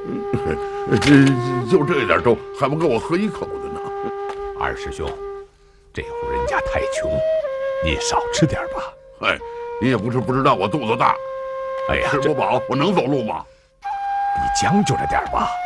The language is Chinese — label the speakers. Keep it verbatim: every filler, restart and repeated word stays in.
Speaker 1: 这就这点粥，还不够我喝一口的呢。
Speaker 2: 二师兄，这户人家太穷，你少吃点吧。
Speaker 1: 哎，你也不是不知道我肚子大。
Speaker 2: 哎呀，
Speaker 1: 吃不饱，我能走路吗？
Speaker 2: 你将就着点吧。